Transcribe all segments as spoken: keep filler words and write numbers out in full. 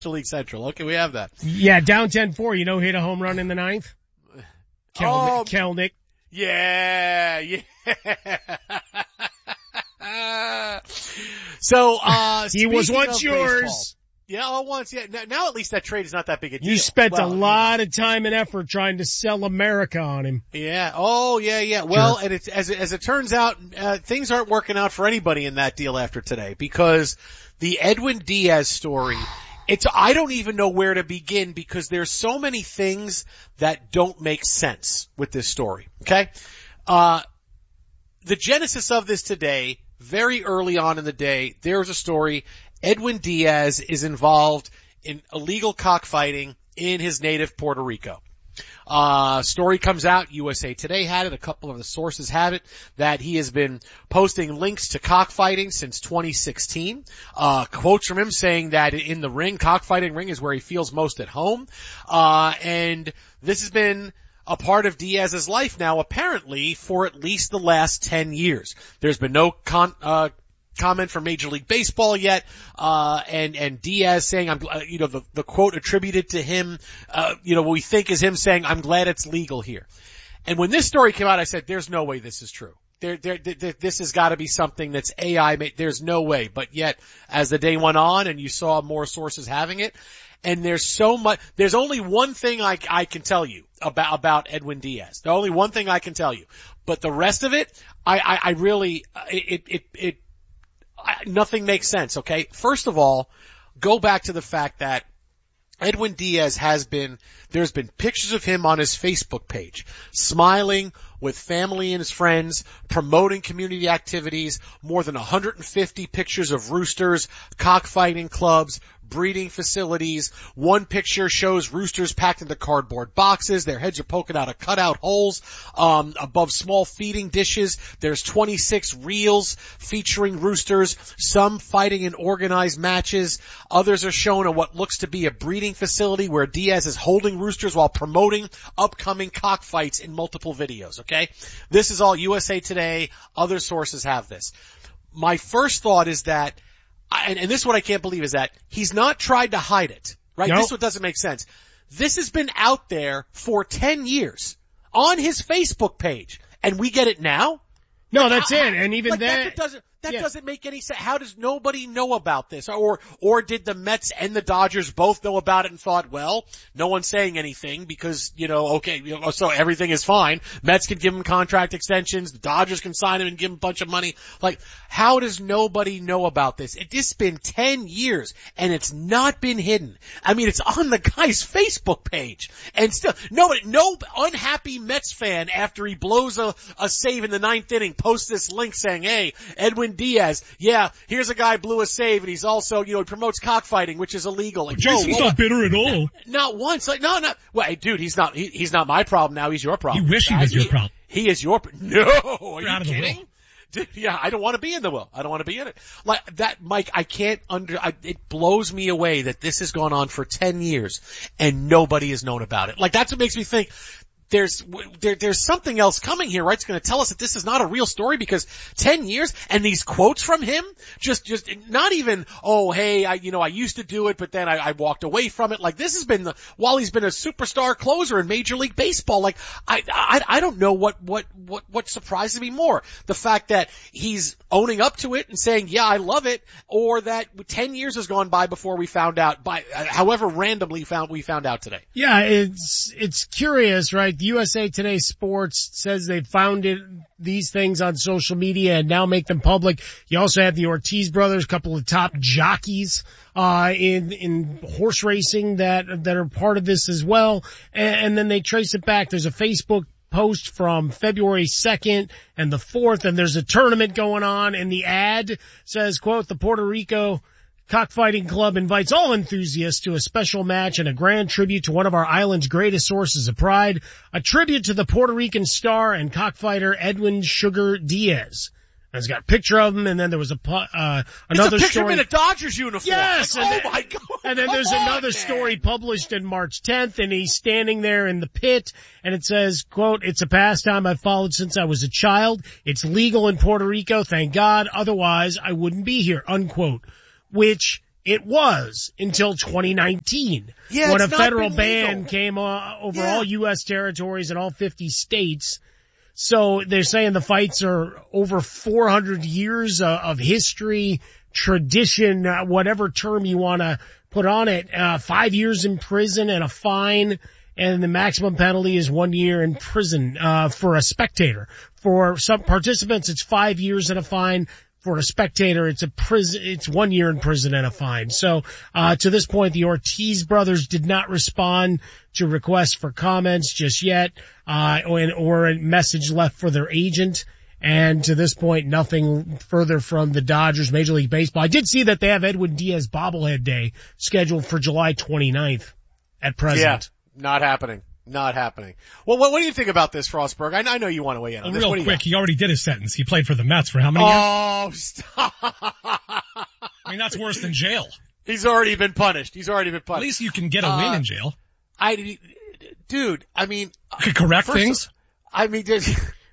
League Central. Okay, we have that. Yeah, down ten four. You know who hit a home run in the ninth? Kelnick. Oh, Kelnick. Yeah, yeah. so, uh, he was once of yours. Baseball, yeah, all once. Yeah. Now, now at least that trade is not that big a deal. You spent well, a lot of time and effort trying to sell America on him. Yeah. Oh, yeah, yeah. Well, Sure. and it's, as it, as it turns out, uh, things aren't working out for anybody in that deal after today because the Edwin Diaz story, it's, I don't even know where to begin because there's so many things that don't make sense with this story. Okay. Uh, the genesis of this today, very early on in the day, there's a story. Edwin Diaz is involved in illegal cockfighting in his native Puerto Rico. Uh, story comes out, U S A Today had it, a couple of the sources have it, that he has been posting links to cockfighting since twenty sixteen. Uh, quotes from him saying that in the ring, cockfighting ring is where he feels most at home. Uh, and this has been a part of Diaz's life now, apparently, for at least the last ten years. There's been no con, uh, comment from Major League Baseball yet, uh, and, and Diaz saying, I'm, uh, you know, the, the quote attributed to him, uh, you know, what we think is him saying, I'm glad it's legal here. And when this story came out, I said, there's no way this is true. There, there, there this has got to be something that's A I made. There's no way. But yet, as the day went on and you saw more sources having it, and there's so much, there's only one thing I, I can tell you about, about Edwin Diaz. The only one thing I can tell you. But the rest of it, I, I, I really, it, it, it, nothing makes sense, okay? First of all, go back to the fact that Edwin Diaz has been, there's been pictures of him on his Facebook page, smiling with family and his friends, promoting community activities, more than one hundred fifty pictures of roosters, cockfighting clubs, breeding facilities. One picture shows roosters packed into cardboard boxes. Their heads are poking out of cutout holes, um, above small feeding dishes. There's twenty-six reels featuring roosters, some fighting in organized matches. Others are shown at what looks to be a breeding facility where Diaz is holding roosters while promoting upcoming cockfights in multiple videos, okay? This is all U S A Today. Other sources have this. My first thought is that And, and this is what I can't believe is that he's not tried to hide it, right? Nope. This is what doesn't make sense. This has been out there for ten years on his Facebook page, and we get it now? No, that's it. And even like then, that doesn't that yeah. doesn't make any sense. How does nobody know about this? Or or did the Mets and the Dodgers both know about it and thought, well, no one's saying anything because, you know, okay, you know, so everything is fine. Mets can give him contract extensions, the Dodgers can sign him and give him a bunch of money. Like, how does nobody know about this? It, it's been ten years and it's not been hidden. I mean, it's on the guy's Facebook page. And still, no, no unhappy Mets fan after he blows a, a save in the ninth inning posts this link saying, hey, Edwin Diaz, yeah, here's a guy blew a save and he's also, you know, he promotes cockfighting, which is illegal. Like, Jason's whoa, not bitter at all. Not, not once. Like, no, no. Well, hey, dude, he's not, he, he's not my problem now. He's your problem. You wish he was your problem. He, he is your, no, are You're out you of the kidding? will. Dude, yeah, I don't want to be in the will. I don't want to be in it. Like that, Mike, I can't under, I, it blows me away that this has gone on for ten years and nobody has known about it. Like that's what makes me think, There's, there, there's something else coming here, right? It's going to tell us that this is not a real story because ten years and these quotes from him, just, just not even, oh, hey, I, you know, I used to do it, but then I, I walked away from it. Like this has been the, while he's been a superstar closer in Major League Baseball, like I, I, I don't know what, what, what, what surprises me more. The fact that he's owning up to it and saying, yeah, I love it, or that ten years has gone by before we found out by, however randomly found, we found out today. Yeah, it's, it's curious, right? U S A Today Sports says they found it, these things on social media and now make them public. You also have the Ortiz brothers, a couple of top jockeys, uh, in, in horse racing that, that are part of this as well. And, and then they trace it back. There's a Facebook post from February second and the fourth, and there's a tournament going on, and the ad says, quote, the Puerto Rico Cockfighting Club invites all enthusiasts to a special match and a grand tribute to one of our island's greatest sources of pride, a tribute to the Puerto Rican star and cockfighter Edwin Sugar Diaz. And it's got a picture of him, and then there was a uh another it's a picture story. of him in a Dodgers uniform. Yes, like, and oh then, my God! And then Come there's on, another man. story published in March tenth, and he's standing there in the pit, and it says, "quote It's a pastime I've followed since I was a child. It's legal in Puerto Rico, thank God. Otherwise, I wouldn't be here." Unquote. Which It was until twenty nineteen yeah, when a it's not federal been ban legal. came uh, over Yeah. all U S territories and all fifty states. So they're saying the fights are over four hundred years uh, of history, tradition, uh, whatever term you want to put on it, uh, five years in prison and a fine. And the maximum penalty is one year in prison, uh, for a spectator. For some participants, it's five years and a fine. For a spectator, it's a prison, it's one year in prison and a fine. So, uh, to this point, the Ortiz brothers did not respond to requests for comments just yet, uh, or, or a message left for their agent. And to this point, nothing further from the Dodgers, Major League Baseball. I did see that they have Edwin Diaz bobblehead day scheduled for July twenty-ninth at present. Yeah. Not happening. Not happening. Well, what, what do you think about this, Frostberg? I, I know you want to weigh in on oh, this. Real What do you quick, got? he already did his sentence. He played for the Mets for how many years? Oh, stop. I mean, that's worse than jail. He's already been punished. He's already been At punished. least you can get a Uh, win in jail. I, dude, I mean, You could correct first of- things. I mean, dude,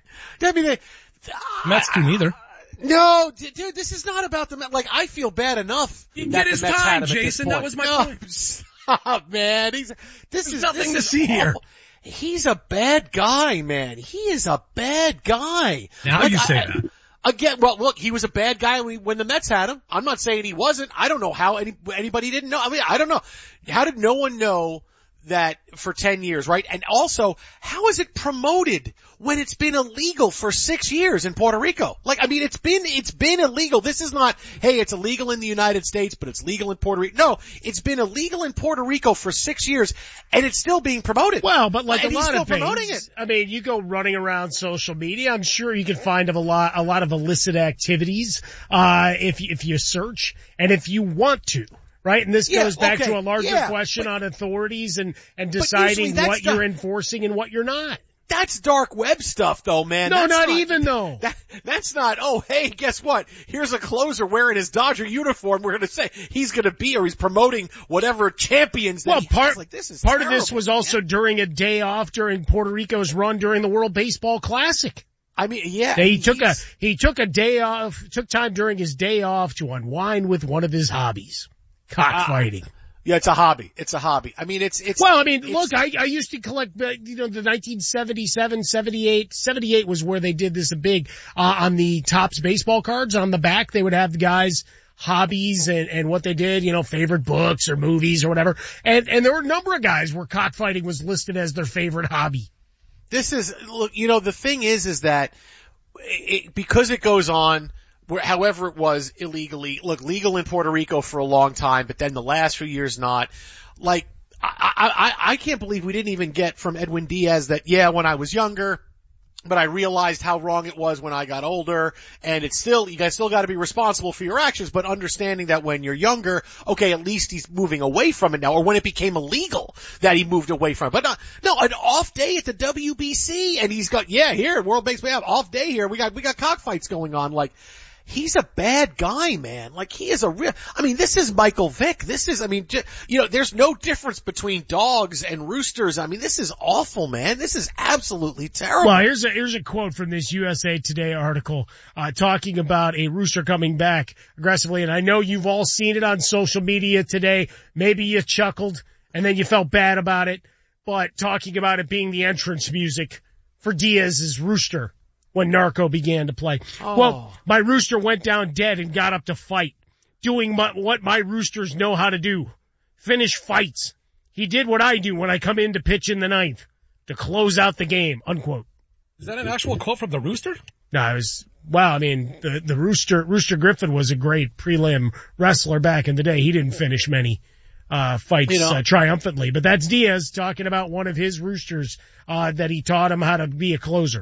I mean, they- Mets do neither. no, d- dude, this is not about the Mets. Like, I feel bad enough. He that did the his Mets time, had him at this Jason. That point. was my no, point. Stop, man. He's this There's is nothing this to is see here. awful. He's a bad guy, man. He is a bad guy. Now Like, you say I- that. Again, well, look, he was a bad guy when, when the Mets had him. I'm not saying he wasn't. I don't know how any, anybody didn't know. I mean, I don't know. How did no one know that for ten years, right? And also, how is it promoted when it's been illegal for six years in Puerto Rico? Like, I mean, it's been, it's been illegal. This is not, hey, it's illegal in the United States, but it's legal in Puerto Rico. No, it's been illegal in Puerto Rico for six years, and it's still being promoted. Well, but like And a he's lot still of things, promoting it. I mean, you go running around social media, I'm sure you can find of a lot, a lot of illicit activities, uh, if, if you search and if you want to. Right? And this Yeah, goes back okay, to a larger yeah, question but- on authorities and, and usually deciding that's what not- you're enforcing and what you're not. That's dark web stuff though, man. No, That's not even though. That, that's not, oh, hey, guess what? Here's a closer wearing his Dodger uniform. We're going to say he's going to be, or he's promoting whatever champions that Well, he part, has. Like, this is part of this terrible, was also man. during a day off during Puerto Rico's run during the World Baseball Classic. I mean, yeah. He took a, he's- he took a day off, took time during his day off to unwind with one of his hobbies. Cockfighting. Yeah, it's a hobby. It's a hobby. I mean, it's, it's. Well, I mean, it's- look, I, I used to collect, uh, you know, the nineteen seventy-seven, seventy-eight, seventy-eight was where they did this a big, uh, on the Topps baseball cards on the back. They would have the guys' hobbies and, and what they did, you know, favorite books or movies or whatever. And, and there were a number of guys where cockfighting was listed as their favorite hobby. This is, look, you know, the thing is, is that it, because it goes on, where, however it was illegally, look, legal in Puerto Rico for a long time, but then the last few years not. Like, I, I, I can't believe we didn't even get from Edwin Diaz that, yeah, when I was younger, but I realized how wrong it was when I got older, and it's still, you guys still gotta be responsible for your actions, but understanding that when you're younger, okay, at least he's moving away from it now, or when it became illegal, that he moved away from it. But not, no, an off day at the W B C, and he's got, yeah, here, World Baseball, yeah, off day here, we got, we got cockfights going on, like, he's a bad guy, man. Like, he is a real, I mean, this is Michael Vick. This is, I mean, j- you know, there's no difference between dogs and roosters. I mean, this is awful, man. This is absolutely terrible. Well, here's a, here's a quote from this U S A Today article, uh, talking about a rooster coming back aggressively. And I know you've all seen it on social media today. Maybe you chuckled and then you felt bad about it, but talking about it being the entrance music for Diaz's rooster when Narco began to play. Oh. Well, my rooster went down dead and got up to fight, doing my, what my roosters know how to do. Finish fights. He did what I do when I come in to pitch in the ninth, to close out the game, unquote. Is that an actual quote from the Rooster? No, I was, well, I mean, the, the Rooster, Rooster Griffin was a great prelim wrestler back in the day. He didn't finish many, uh, fights, You know. uh, triumphantly, but that's Diaz talking about one of his roosters, uh, that he taught him how to be a closer.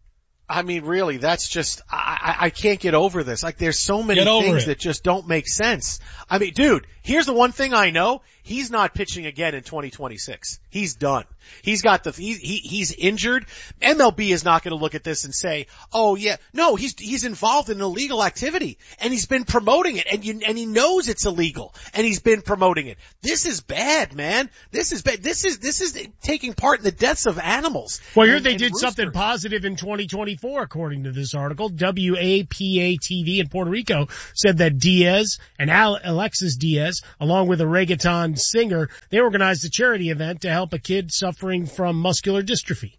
I mean, really, that's just, I, I, I can't get over this. Like, there's so many Get over things it. that just don't make sense. I mean, dude, here's the one thing I know. He's not pitching again in twenty twenty-six. He's done. He's got the, he, he he's injured. M L B is not going to look at this and say, oh yeah, no, he's, he's involved in illegal activity and he's been promoting it and you, and he knows it's illegal and he's been promoting it. This is bad, man. This is bad. This is, this is taking part in the deaths of animals. Well, here and- they and did roosters. something positive in twenty twenty-four, according to this article. W W A P A T V in Puerto Rico said that Diaz and Al- Alexis Diaz, along with a reggaeton singer, they organized a charity event to help a kid suffering from muscular dystrophy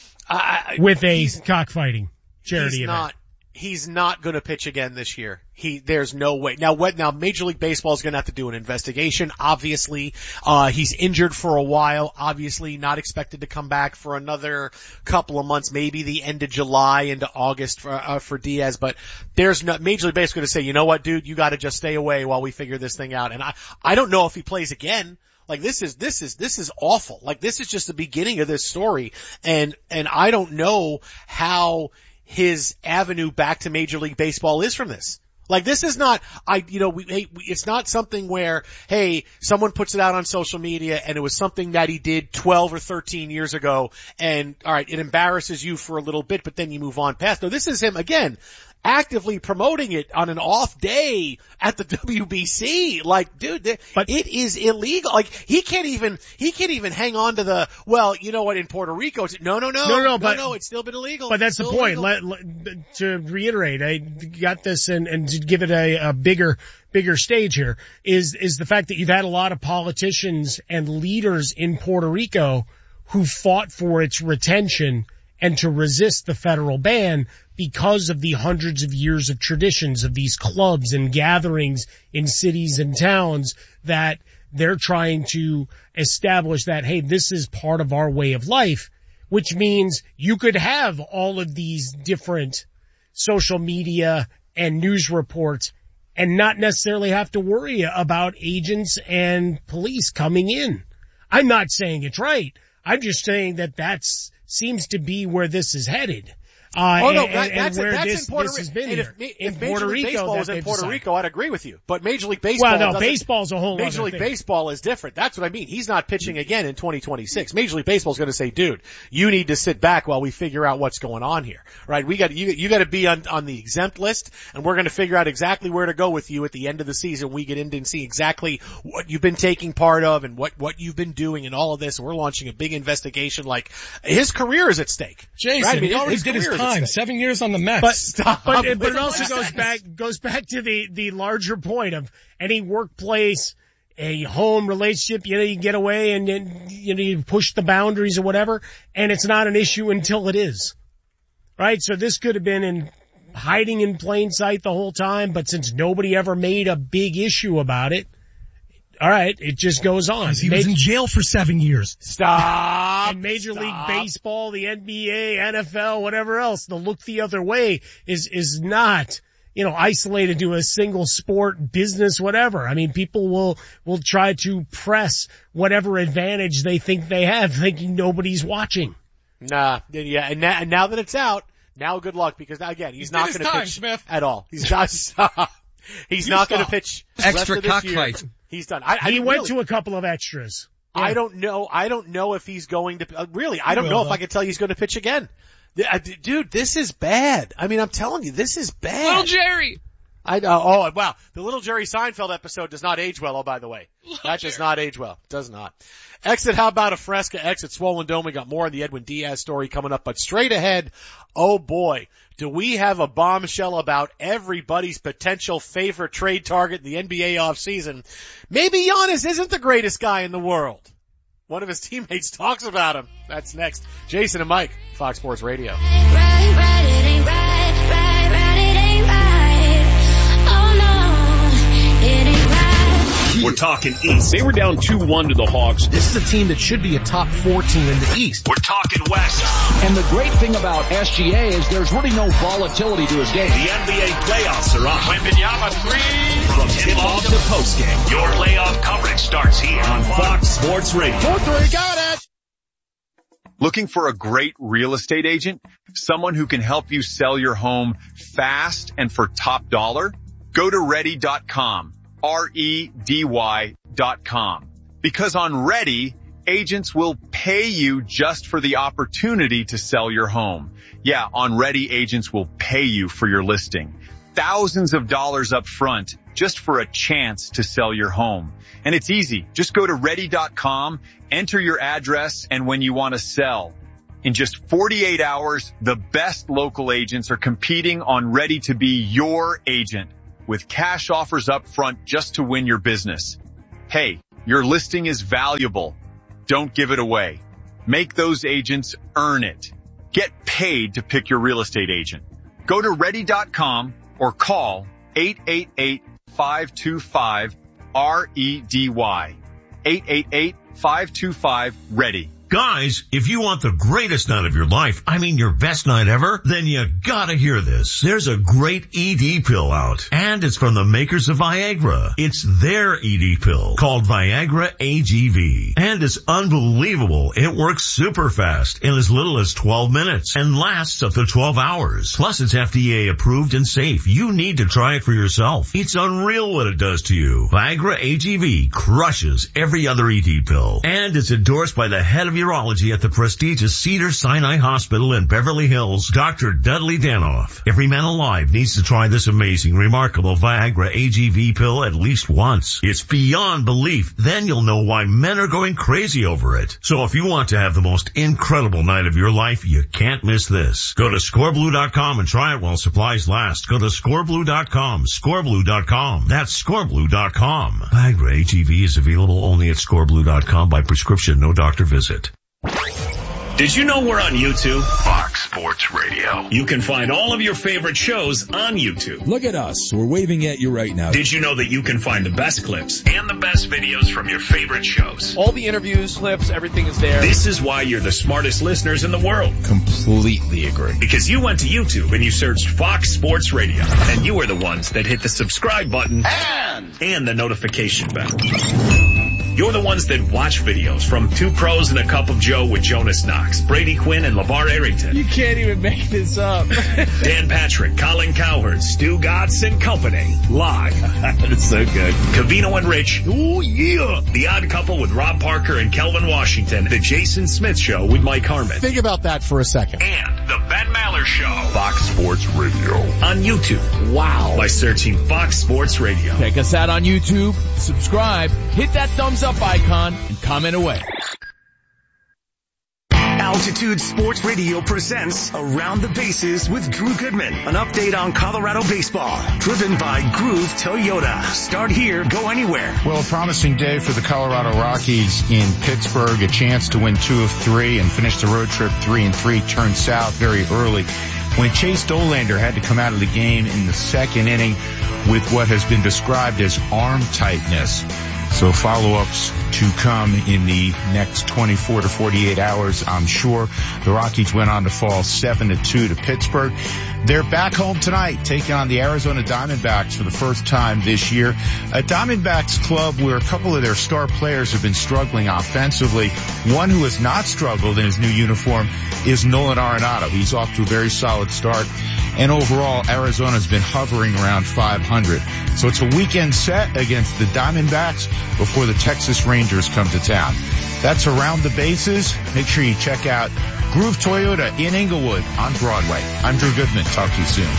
I, with a cockfighting charity he's event. Not, he's not going to pitch again this year. He, there's no way. Now what, now Major League Baseball is going to have to do an investigation. Obviously, uh, he's injured for a while. Obviously not expected to come back for another couple of months, maybe the end of July into August for, uh, for Diaz. But there's no, Major League Baseball going to say, you know what, dude, you got to just stay away while we figure this thing out. And I, I don't know if he plays again. Like this is, this is, this is awful. Like this is just the beginning of this story. And, and I don't know how his avenue back to Major League Baseball is from this. Like this is not, I, you know, we, hey, it's not something where, hey, someone puts it out on social media and it was something that he did twelve or thirteen years ago and alright, it embarrasses you for a little bit, but then you move on past. No, this is him again, actively promoting it on an off day at the W B C. Like, dude, but it is illegal. Like, he can't even, he can't even hang on to the, well, you know what, in Puerto Rico, it's, no, no, no, no, no, no, but, no, it's still been illegal. But that's the point. Let, let, to reiterate, I got this and, and to give it a, a bigger, bigger stage here is, is the fact that you've had a lot of politicians and leaders in Puerto Rico who fought for its retention and to resist the federal ban because of the hundreds of years of traditions of these clubs and gatherings in cities and towns that they're trying to establish that, hey, this is part of our way of life, which means you could have all of these different social media and news reports and not necessarily have to worry about agents and police coming in. I'm not saying it's right. I'm just saying that that's seems to be where this is headed. Uh, oh no, and, that, and that's, where that's this, in Puerto this has Rico. been And here. if, in if Puerto Major League Rico, Baseball was in Puerto decided. Rico, I'd agree with you. But Major League Baseball, well, no, doesn't- baseball's a whole Major other League thing. Baseball is different. That's what I mean. He's not pitching again in twenty twenty-six. Major League Baseball is going to say, dude, you need to sit back while we figure out what's going on here, right? We got you. You got to be on on the exempt list, and we're going to figure out exactly where to go with you at the end of the season. We get into and see exactly what you've been taking part of and what what you've been doing and all of this. We're launching a big investigation. Like his career is at stake. Jason, right? I mean, he already his did his career is at time. stake. Seven years on the Mets. But, Stop. but, it, but it also Wait a goes second. back, goes back to the, the larger point of any workplace, a home relationship, you know, you get away and, and you know, you push the boundaries or whatever, and it's not an issue until it is. Right? So this could have been in hiding in plain sight the whole time, but since nobody ever made a big issue about it, all right, it just goes on. He was in jail for seven years. Stop. And Major Stop. League Baseball, the N B A, N F L, whatever else, the look the other way is, is not, you know, isolated to a single sport, business, whatever. I mean, people will, will try to press whatever advantage they think they have, thinking nobody's watching. Nah, yeah, and now, and now that it's out, now good luck because now again, he's He not did his going to time, pitch Smith. at all. He's not. He's You not going to stop. pitch the rest Extra of this year. cockfight. He's done. I, I He went really, to a couple of extras. I don't know. I don't know if he's going to. Uh, really, I don't will, know if though. I can tell you he's going to pitch again. Th- uh, d- Dude, this is bad. I mean, I'm telling you, this is bad. Little Jerry. I uh, oh wow, the little Jerry Seinfeld episode does not age well. Oh, by the way, that does not age well. Does not. Exit. How about a Fresca? Exit Swollen Dome. We got more on the Edwin Diaz story coming up, but straight ahead. Oh boy, do we have a bombshell about everybody's potential favorite trade target in the N B A offseason? Maybe Giannis isn't the greatest guy in the world. One of his teammates talks about him. That's next. Jason and Mike, Fox Sports Radio. Right, right, it ain't right, right, right, it ain't right. Oh no, it ain't right. We're talking East. They were down two one to the Hawks. This is a team that should be a top four team in the East. We're talking West. And the great thing about S G A is there's really no volatility to his game. The N B A playoffs are on. Wembanyama three. From tip-off to postgame, your playoff coverage starts here on Fox Sports Radio. Four three, got it! Looking for a great real estate agent? Someone who can help you sell your home fast and for top dollar? Go to ready dot com. R E D Y dot com. Because on Ready, agents will pay you just for the opportunity to sell your home. Yeah, on Ready, agents will pay you for your listing. Thousands of dollars up front just for a chance to sell your home. And it's easy. Just go to ready dot com, enter your address, and when you want to sell, In just forty-eight hours, the best local agents are competing on Ready to be your agent with cash offers up front just to win your business. Hey, your listing is valuable. Don't give it away. Make those agents earn it. Get paid to pick your real estate agent. Go to ready dot com or call eight eight eight, five two five, R E D Y. eight eight eight, five two five, READY. Guys, if you want the greatest night of your life, I mean your best night ever, then you gotta hear this. There's a great E D pill out, and it's from the makers of Viagra. It's their E D pill called Viagra A G V, and it's unbelievable. It works super fast in as little as twelve minutes and lasts up to twelve hours. Plus, it's F D A approved and safe. You need to try it for yourself. It's unreal what it does to you. Viagra A G V crushes every other E D pill, and it's endorsed by the head of urology at the prestigious Cedars-Sinai Hospital in Beverly Hills, Doctor Dudley Danoff. Every man alive needs to try this amazing, remarkable Viagra A G V pill at least once. It's beyond belief. Then you'll know why men are going crazy over it. So if you want to have the most incredible night of your life, you can't miss this. Go to score blue dot com and try it while supplies last. Go to score blue dot com, score blue dot com. That's score blue dot com. Viagra A G V is available only at score blue dot com by prescription, no doctor visit. Did you know we're on YouTube? Fox Sports Radio. You can find all of your favorite shows on YouTube. Look at us. We're waving at you right now. Did you know that you can find the best clips and the best videos from your favorite shows? All the interviews, clips, everything is there. This is why you're the smartest listeners in the world. Completely agree. Because you went to YouTube and you searched Fox Sports Radio. And you are the ones that hit the subscribe button and, and the notification bell. You're the ones that watch videos from Two Pros and a Cup of Joe with Jonas Knox, Brady Quinn, and LeVar Arrington. You can't even make this up. Dan Patrick, Colin Cowherd, Stu Gatz and Company. Live. That's so good. Cavino and Rich. Oh, yeah. The Odd Couple with Rob Parker and Kelvin Washington. The Jason Smith Show with Mike Harmon. Think about that for a second. And the Ben Maller Show. Fox Sports Radio. On YouTube. Wow. By searching Fox Sports Radio. Check us out on YouTube. Subscribe. Hit that thumbs up icon and comment away. Altitude Sports Radio presents Around the Bases with Drew Goodman. An update on Colorado baseball. Driven by Groove Toyota. Start here, go anywhere. Well, a promising day for the Colorado Rockies in Pittsburgh. A chance to win two of three and finish the road trip three and three. Turned south very early when Chase Dollander had to come out of the game in the second inning with what has been described as arm tightness. So follow-ups to come in the next twenty-four to forty-eight hours, I'm sure. The Rockies went on to fall seven to two to Pittsburgh. They're back home tonight, taking on the Arizona Diamondbacks for the first time this year. A Diamondbacks club where a couple of their star players have been struggling offensively. One who has not struggled in his new uniform is Nolan Arenado. He's off to a very solid start. And overall, Arizona's been hovering around five hundred. So it's a weekend set against the Diamondbacks before the Texas Rangers come to town. That's Around the Bases. Make sure you check out Groove Toyota in Inglewood on Broadway. I'm Drew Goodman. Talk to you soon.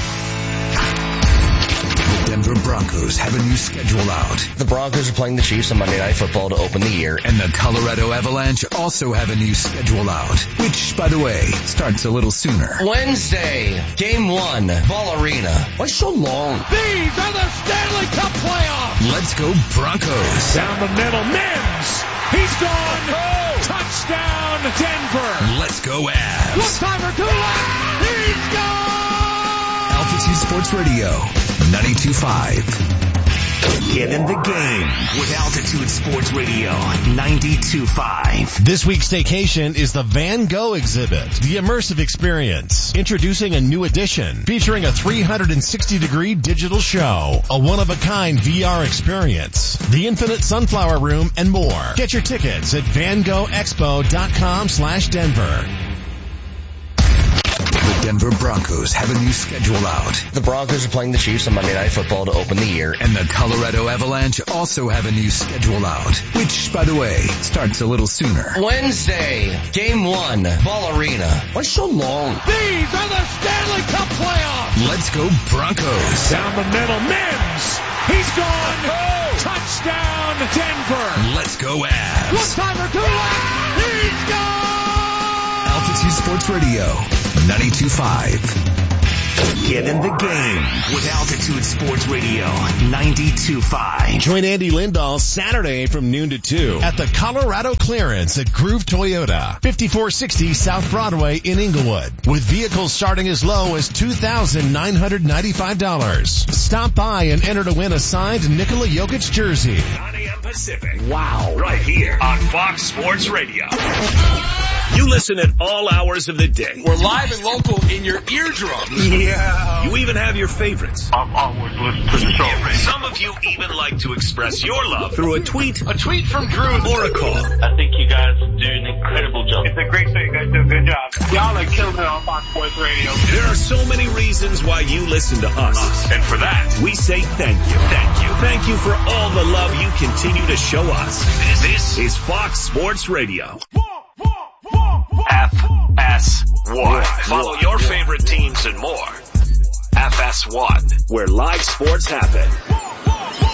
The Denver Broncos have a new schedule out. The Broncos are playing the Chiefs on Monday Night Football to open the year. And the Colorado Avalanche also have a new schedule out, which, by the way, starts a little sooner. Wednesday, Game one, Ball Arena. Why so long? These are the Stanley Cup playoffs. Let's go Broncos. Down the middle, Mims. He's gone. Oh. Touchdown, Denver. Let's go Avs. One-timer, two left. He's gone. Altitude Sports Radio, ninety-two point five. Get in the game with Altitude Sports Radio, ninety-two point five. This week's staycation is the Van Gogh exhibit, the immersive experience. Introducing a new edition featuring a three hundred sixty degree digital show, a one-of-a-kind V R experience, the infinite sunflower room, and more. Get your tickets at van gogh expo dot com slash Denver. The Denver Broncos have a new schedule out. The Broncos are playing the Chiefs on Monday Night Football to open the year. And the Colorado Avalanche also have a new schedule out, which, by the way, starts a little sooner. Wednesday, Game one, Ball Arena. Why so long? These are the Stanley Cup playoffs. Let's go Broncos. Down the middle, Mims. He's gone. Oh. Touchdown, Denver. Let's go Avs. One-timer, two left. He's gone. Altitude ninety-two Sports Radio, ninety-two point five. Get in the game with Altitude Sports Radio ninety-two point five. Join Andy Lindahl Saturday from noon to two at the Colorado Clearance at Groove Toyota, fifty-four sixty South Broadway in Inglewood, with vehicles starting as low as two thousand nine hundred ninety-five dollars. Stop by and enter to win a signed Nikola Jokic jersey. nine a.m. Pacific. Wow. Right here on Fox Sports Radio. You listen at all hours of the day. We're live and local in your eardrums. Yeah. You even have your favorites. I've always listened to the show. Some of you even like to express your love through a tweet, a tweet from Drew, or a call. I think you guys do an incredible job. It's a great show. You guys do a good job. Y'all are killing it on Fox Sports Radio. There are so many reasons why you listen to us. And for that, we say thank you. Thank you. Thank you for all the love you continue to show us. This is Fox Sports Radio. F S one. Follow your favorite teams and more. F S one, where live sports happen.